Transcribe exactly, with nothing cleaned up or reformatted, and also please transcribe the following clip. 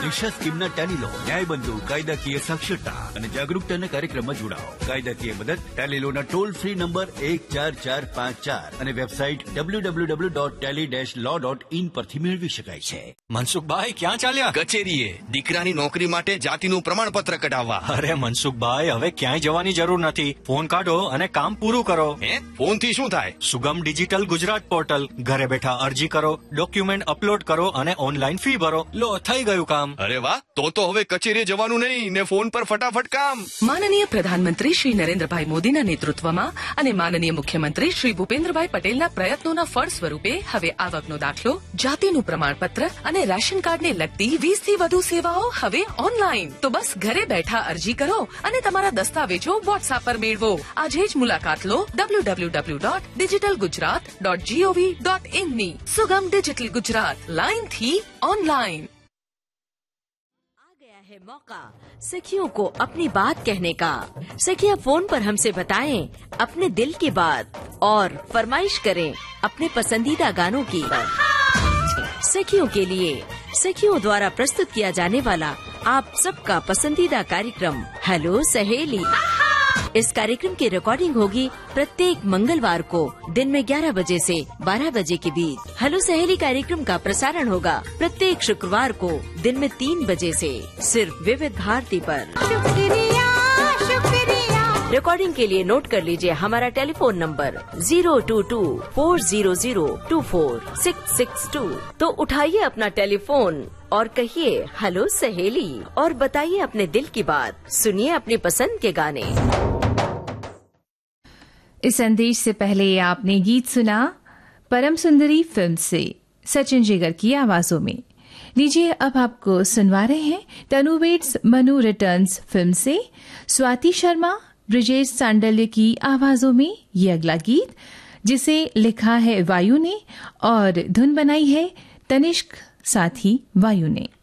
દિશા સ્કીમના ટેલીલો ન્યાયબંધુ કાયદાકીય સાક્ષરતા અને જાગરૂકતાના કાર્યક્રમમાં જોડાઓ. કાયદાકીય મદદ ટેલીલોના ટોલ ફ્રી નંબર એક ચાર ચાર પાંચ ચાર અને website W W W dot Tally dash law dot in પરથી મેળવી શકાય છે. મનસુખભાઈ ક્યાં ચાલ્યા? કચેરીએ દીકરાની નોકરી માટે જાતિનું પ્રમાણપત્ર કઢાવવા. અરે મનસુખભાઈ, હવે ક્યાંય જવાની જરૂર નથી. ફોન કાઢો અને કામ પૂરું કરો. હે, ફોન થી શું થાય? સુગમ ડિજિટલ ગુજરાત પોર્ટલ. ઘરે બેઠા અરજી કરો, ડોક્યુમેન્ટ અપલોડ કરો અને ઓનલાઈન ફી ભરો. લો, થઈ ગયું કામ. અરે વાહ, તો તો હવે કચેરીએ જવાનું નહીં ને ફોન પર ફટાફટ કામ. માનનીય પ્રધાનમંત્રી શ્રી નરેન્દ્રભાઈ મોદીના નેતૃત્વમાં અને માનનીય મુખ્યમંત્રી શ્રી ભૂપેન્દ્રભાઈ પટેલના પ્રયત્નોના ફળ સ્વરૂપે હવે આવકનો દાખલો, જાતિનું પ્રમાણપત્ર અને રેશન કાર્ડને લગતી વીસ થી વધુ સેવાઓ હવે ઓનલાઈન. તો બસ ઘરે બેઠા અરજી કરો અને તમારા દસ્તાવેજો વોટ્સએપ પર મેળવો. આજે જ મુલાકાત લો W W W dot digital Gujarat dot GOV dot in ની. સુગમ ડિજિટલ ગુજરાત, लाइन थी ऑनलाइन. आ गया है मौका सखियों को अपनी बात कहने का. सखियां फोन पर हमसे बताएं अपने दिल की बात और फरमाइश करें अपने पसंदीदा गानों की. सखियों के लिए सखियों द्वारा प्रस्तुत किया जाने वाला आप सबका पसंदीदा कार्यक्रम हेलो सहेली. इस कार्यक्रम की रिकॉर्डिंग होगी प्रत्येक मंगलवार को दिन में ग्यारह बजे से बारह बजे के बीच. हेलो सहेली कार्यक्रम का प्रसारण होगा प्रत्येक शुक्रवार को दिन में तीन बजे से सिर्फ विविध भारती पर. शुक्रिया शुक्रिया. रिकॉर्डिंग के लिए नोट कर लीजिए हमारा telephone number zero to to four zero zero to four six six to. तो उठाइए अपना टेलीफोन और कहिए हेलो सहेली और बताइए अपने दिल की बात. सुनिए अपनी पसंद के गाने. इस संदेश से पहले आपने गीत सुना परम सुंदरी फिल्म से सचिन जिगर की आवाजों में. लीजिए अब आपको सुनवा रहे हैं तनु वेट्स मनु रिटर्न्स फिल्म से स्वाति शर्मा ब्रिजेश सांडल्य की आवाजों में ये अगला गीत, जिसे लिखा है वायु ने और धुन बनाई है तनिष्क साथी वायु ने.